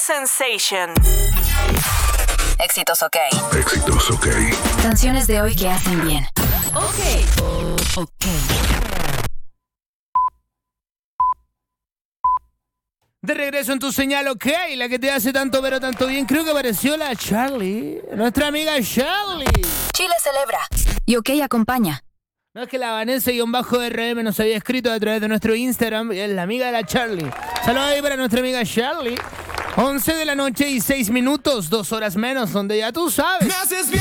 Sensation. Éxitos OK. Éxitos OK. Canciones de hoy que hacen bien. OK. De regreso en tu señal OK, la que te hace tanto pero tanto bien. Creo que apareció la Charlie, nuestra amiga Charlie. Chile celebra y OK acompaña. No es que la Vanessa-RM nos había escrito a través de nuestro Instagram, es la amiga de la Charlie. Saludos ahí para nuestra amiga Charlie. 11 de la noche y 6 minutos, 2 horas menos, donde ya tú sabes. Me haces bien.